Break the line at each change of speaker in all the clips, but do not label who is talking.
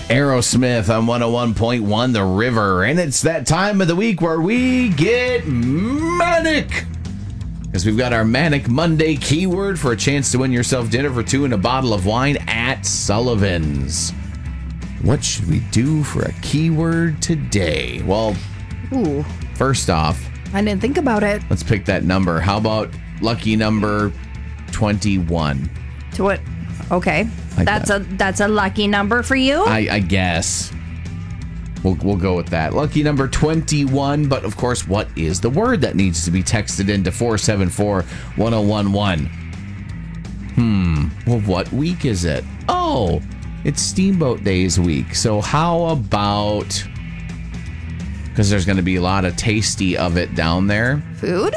Aerosmith on 101.1 The River. And it's that time of the week where we get manic. Because we've got our Manic Monday keyword for a chance to win yourself dinner for two and a bottle of wine at Sullivan's. What should we do for a keyword today? Well, first off,
I didn't think about it.
let's pick that number. How about lucky number 21?
To what? Okay. That's a lucky number for you?
I guess. We'll go with that. Lucky number 21, but of course, what is the word that needs to be texted into 474-1011? Well, what week is it? Oh, it's Steamboat Days week. So how about, because there's going to be a lot of tasty of it down there.
Food.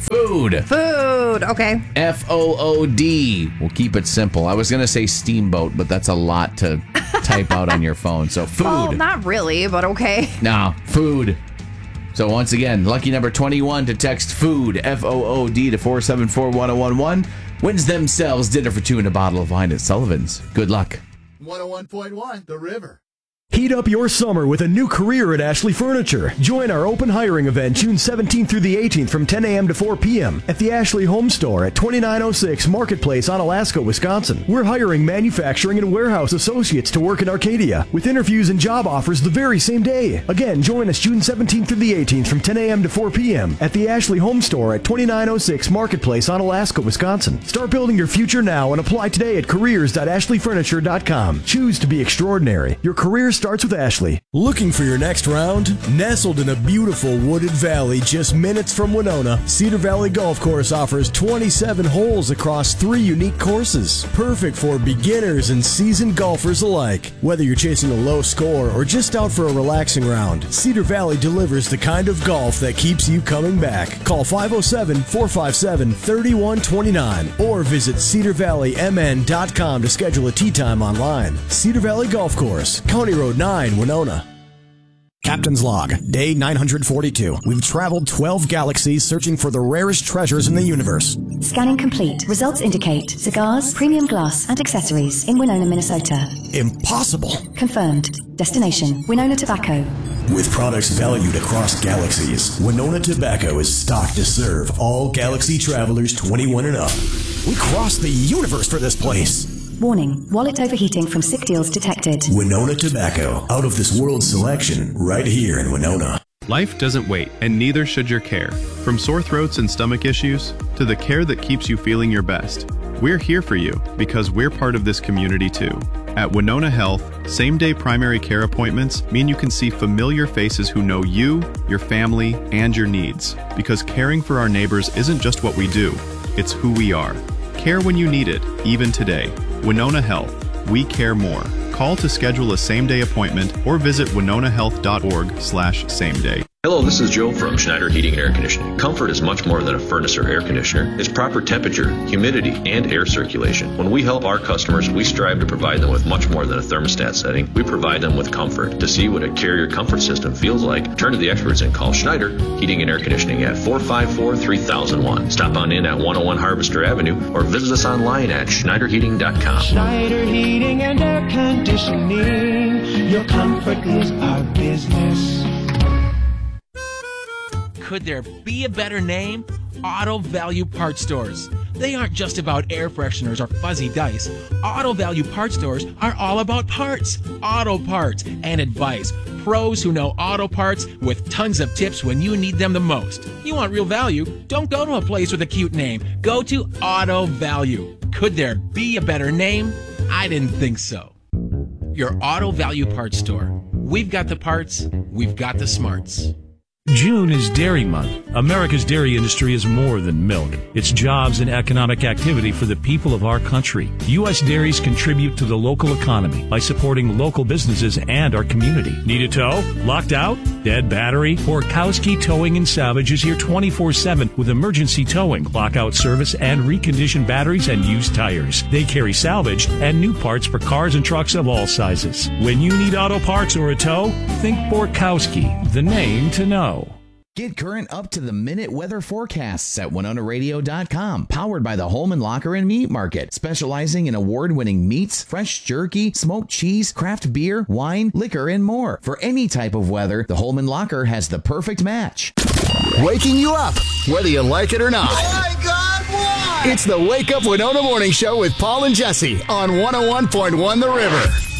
Okay.
Food. We'll keep it simple. I was going to say steamboat, but that's a lot to type out on your phone. So food.
Well, not really, but okay.
No, food. So once again, lucky number 21 to text food, FOOD, to 474-1011 wins themselves dinner for two and a bottle of wine at Sullivan's. Good luck.
101.1 The River.
Heat up your summer with a new career at Ashley Furniture. Join our open hiring event June 17th through the 18th from 10 a.m. to 4 p.m. at the Ashley Home Store at 2906 Marketplace, Onalaska, Wisconsin. We're hiring manufacturing and warehouse associates to work in Arcadia with interviews and job offers the very same day. Again, join us June 17th through the 18th from 10 a.m. to 4 p.m. at the Ashley Home Store at 2906 Marketplace, Onalaska, Wisconsin. Start building your future now and apply today at careers.ashleyfurniture.com. Choose to be extraordinary. Your career starts with Ashley.
Looking for your next round? Nestled in a beautiful wooded valley just minutes from Winona, Cedar Valley Golf Course offers 27 holes across 3 unique courses. Perfect for beginners and seasoned golfers alike. Whether you're chasing a low score or just out for a relaxing round, Cedar Valley delivers the kind of golf that keeps you coming back. Call 507-457-3129 or visit cedarvalleymn.com to schedule a tee time online. Cedar Valley Golf Course, County Road 9, Winona. Captain's Log, Day 942. We've traveled 12 galaxies searching for the rarest treasures in the universe.
Scanning complete. Results indicate cigars, premium glass, and accessories in Winona, Minnesota.
Impossible.
Confirmed. Destination, Winona Tobacco.
With products valued across galaxies, Winona Tobacco is stocked to serve all Galaxy travelers 21 and up. We crossed the universe for this place.
Warning, wallet overheating from sick deals detected.
Winona Tobacco, out of this world selection, right here in Winona.
Life doesn't wait, and neither should your care. From sore throats and stomach issues, to the care that keeps you feeling your best. We're here for you, because we're part of this community too. At Winona Health, same-day primary care appointments mean you can see familiar faces who know you, your family, and your needs. Because caring for our neighbors isn't just what we do, it's who we are. Care when you need it, even today. Winona Health. We care more. Call to schedule a same-day appointment or visit winonahealth.org/sameday.
Hello, this is Joe from Schneider Heating and Air Conditioning. Comfort is much more than a furnace or air conditioner. It's proper temperature, humidity, and air circulation. When we help our customers, we strive to provide them with much more than a thermostat setting. We provide them with comfort. To see what a Carrier comfort system feels like, turn to the experts and call Schneider Heating and Air Conditioning at 454-3001. Stop on in at 101 Harvester Avenue or visit us online at schneiderheating.com.
Schneider Heating and Air Conditioning. Your comfort is our business.
Could there be a better name? Auto Value Parts Stores. They aren't just about air fresheners or fuzzy dice. Auto Value Parts Stores are all about parts, auto parts, and advice. Pros who know auto parts with tons of tips when you need them the most. You want real value? Don't go to a place with a cute name. Go to Auto Value. Could there be a better name? I didn't think so. Your Auto Value Parts Store. We've got the parts, we've got the smarts.
June is Dairy Month. America's dairy industry is more than milk. It's jobs and economic activity for the people of our country. U.S. dairies contribute to the local economy by supporting local businesses and our community. Need a tow? Locked out? Dead battery? Borkowski Towing and Salvage is here 24/7 with emergency towing, lockout service, and reconditioned batteries and used tires. They carry salvaged and new parts for cars and trucks of all sizes. When you need auto parts or a tow, think Borkowski, the name to know.
Get current up-to-the-minute weather forecasts at WinonaRadio.com. Powered by the Holman Locker and Meat Market, specializing in award-winning meats, fresh jerky, smoked cheese, craft beer, wine, liquor, and more. For any type of weather, the Holman Locker has the perfect match.
Waking you up, whether you like it or not.
Oh my God, why?
It's the Wake Up Winona Morning Show with Paul and Jesse on 101.1 The River.